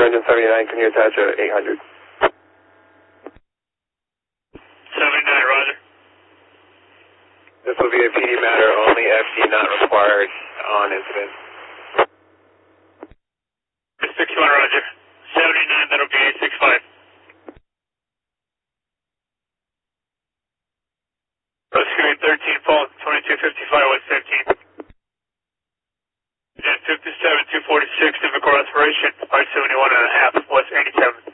engine 79, can you attach a 800? 79, roger. This will be a PD matter, only FD not required on incident. 61, roger. 79, that'll be 65. Rescue 13, fault 2255, West 13. Jet 57, 246, typical respiration, 571 and a half, West 87.